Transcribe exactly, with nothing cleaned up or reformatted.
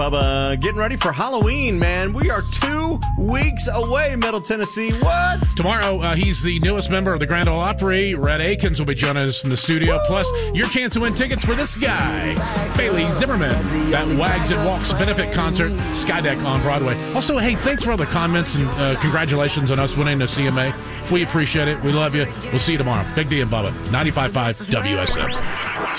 Bubba, getting ready for Halloween, man. We are two weeks away, Middle Tennessee. What? Tomorrow, uh, he's the newest member of the Grand Ole Opry. Rhett Akins will be joining us in the studio. Woo! Plus, your chance to win tickets for this guy, Bailey Zimmerman, that Wags and Walks benefit concert, Skydeck on Broadway. Also, hey, thanks for all the comments and uh, congratulations on us winning the C M A. We appreciate it. We love you. We'll see you tomorrow. Big D and Bubba, ninety-five point five W S M.